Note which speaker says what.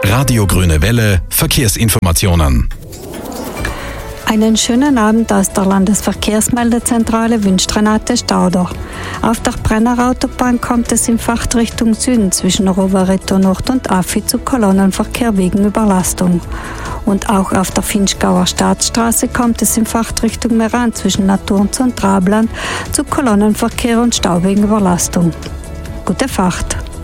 Speaker 1: Radio Grüne Welle, Verkehrsinformationen.
Speaker 2: Einen schönen Abend aus der Landesverkehrsmeldezentrale wünscht Renate Stauder. Auf der Brenner Autobahn kommt es in Fahrtrichtung Süden zwischen Rovereto Nord und Affi zu Kolonnenverkehr wegen Überlastung. Und auch auf der Finchgauer Staatsstraße kommt es in Fahrtrichtung Meran zwischen Naturns und Trabland zu Kolonnenverkehr und Stau wegen Überlastung. Gute Fahrt!